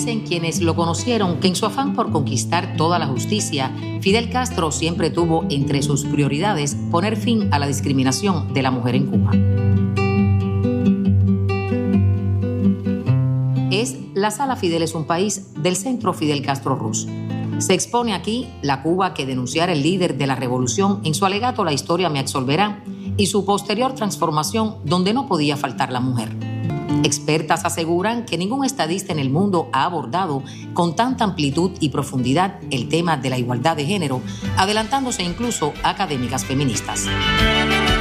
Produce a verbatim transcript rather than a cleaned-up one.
Dicen quienes lo conocieron que en su afán por conquistar toda la justicia, Fidel Castro siempre tuvo entre sus prioridades poner fin a la discriminación de la mujer en Cuba. Es la Sala Fidel es un país del Centro Fidel Castro Ruz. Se expone aquí la Cuba que denunciara el líder de la revolución en su alegato La historia me absolverá y su posterior transformación donde no podía faltar la mujer. Expertas aseguran que ningún estadista en el mundo ha abordado con tanta amplitud y profundidad el tema de la igualdad de género, adelantándose incluso a académicas feministas.